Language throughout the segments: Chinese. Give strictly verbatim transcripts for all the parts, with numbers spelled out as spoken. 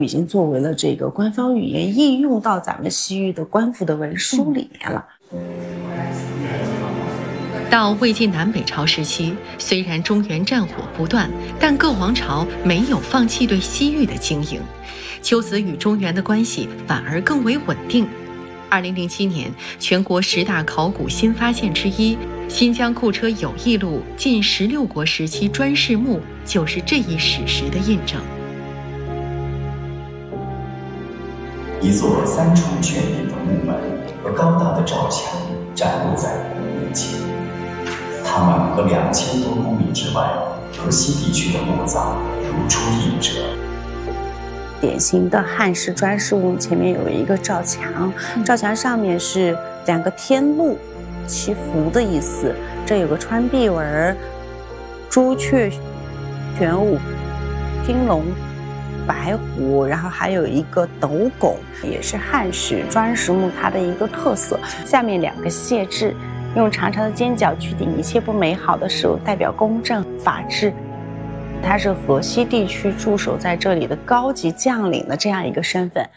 已经作为了这个官方语言应用到咱们西域的官服的文书里面了。 到魏晋南北朝时期，虽然中原战火不断，但各王朝没有放弃对西域的经营，龟兹与中原的关系反而更为稳定。二零零七年，全国十大考古新发现之一新疆库车友谊路近十六国时期砖室墓，就是这一史实的印证。 一座三重圈顶的木门和高大的罩墙展露在我们面前，它们和两千多公里之外河西地区的墓葬如出一辙。 典型的汉式砖室墓前面有一个罩墙，罩墙上面是两个天鹿祈福的意思，这有个穿壁纹，朱雀、玄武、青龙、白虎，然后还有一个斗拱，也是汉式砖石墓它的一个特色。下面两个谢字，用长长的尖角去顶一切不美好的事物，代表公正法治。他是河西地区驻守在这里的高级将领的这样一个身份。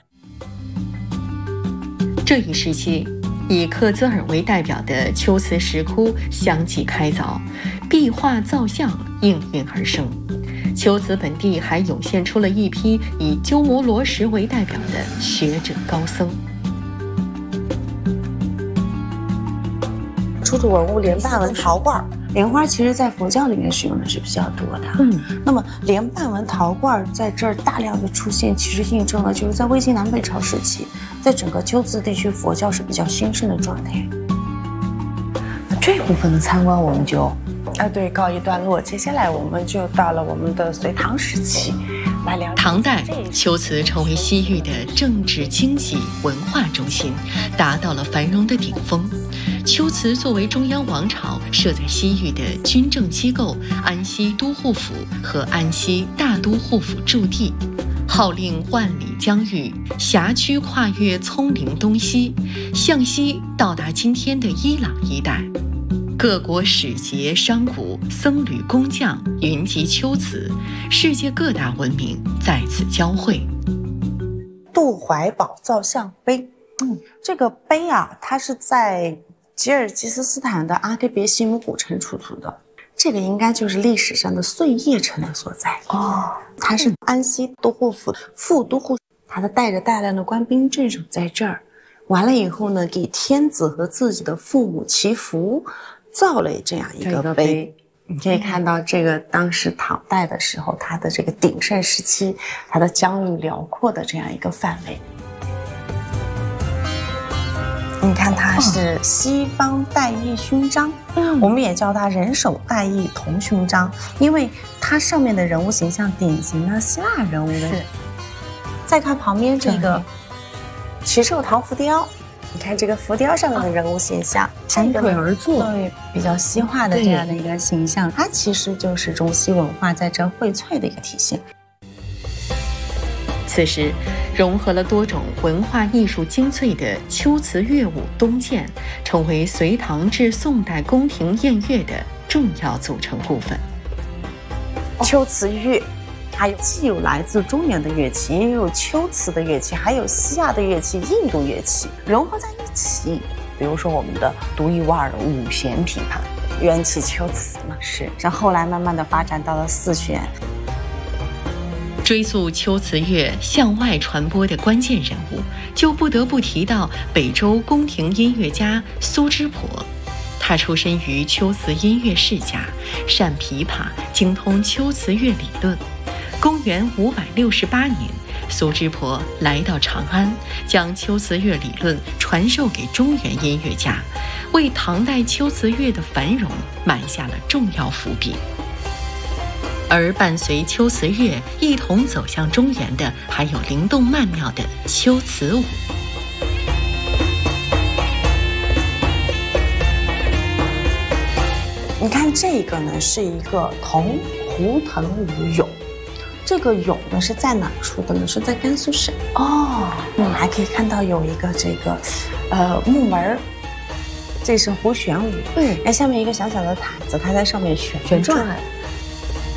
这一时期，以克孜尔为代表的龟兹石窟相继开凿，壁画造像应运而生。龟兹本地还涌现出了一批以鸠摩罗什为代表的学者高僧。 出土文物莲瓣纹陶罐，莲花其实在佛教里面使用的是比较多的。嗯，那么莲瓣纹陶罐在这儿大量的出现，其实印证了就是在魏晋南北朝时期，在整个龟兹地区佛教是比较兴盛的状态。那这部分的参观我们就啊对告一段落，接下来我们就到了我们的隋唐时期，来聊。 唐代，龟兹成为西域的政治、经济、文化中心，达到了繁荣的顶峰。龟兹作为中央王朝设在西域的军政机构安西都护府和安西大都护府驻地，号令万里疆域，辖区跨越葱岭东西，向西到达今天的伊朗一带。各国使节、商贾、僧侣、工匠云集龟兹，世界各大文明在此交汇。 杜怀堡造像碑，嗯，这个碑啊，它是在吉尔吉斯斯坦的阿克别西姆古城出土的，这个应该就是历史上的碎叶城的所在哦。它是安西都护府副都护，他的带着大量的官兵镇守在这儿。完了以后呢，给天子和自己的父母祈福，造了这样一个碑。你可以看到，这个当时唐代的时候，它的这个鼎盛时期，它的疆域辽阔的这样一个范围。你看，它是西方代义勋章，嗯，我们也叫它人手代义铜勋章，因为它上面的人物形象典型的希腊人物的。是。再看旁边这个祈寿唐浮雕，你看这个浮雕上面的人物形象，盘腿而坐，对，比较西化的这样的一个形象，它其实就是中西文化在这荟萃的一个体现。 此时，融合了多种文化艺术精粹的龟兹乐舞东渐，成为隋唐至宋代宫廷宴乐的重要组成部分。 龟兹乐，还有既有来自中原的乐器，也有龟兹的乐器，还有西亚的乐器、印度乐器融合在一起。比如说我们的独一无二的五弦琵琶，缘起龟兹嘛，是，然后后来慢慢的发展到了四弦。 追溯龟兹乐向外传播的关键人物，就不得不提到北周宫廷音乐家苏之婆。他出身于龟兹音乐世家，善琵琶，精通龟兹乐理论。公元五百六十八年，苏之婆来到长安，将龟兹乐理论传授给中原音乐家，为唐代龟兹乐的繁荣埋下了重要伏笔。而伴随龟兹乐一同走向中原的，还有灵动曼妙的龟兹舞。 你看这个呢，是一个铜胡腾舞俑，这个俑呢是在哪出的呢？是在甘肃省哦。我们还可以看到有一个这个，呃，木门，这是胡旋舞。嗯，哎，下面一个小小的毯子，它在上面旋旋转。